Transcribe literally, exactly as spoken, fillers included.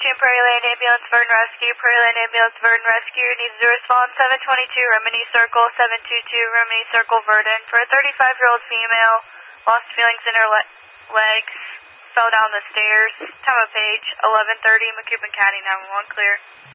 June Prairie Lane Ambulance Verdon Rescue. Prairie Lane Ambulance Verdon Rescue needs to respond seven twenty-two Remini Circle, seven two two Remini Circle Verdon for a thirty-five-year-old female. Lost feelings in her le legs. Fell down the stairs. Time of page eleven thirty. McCoupin County nine one one clear.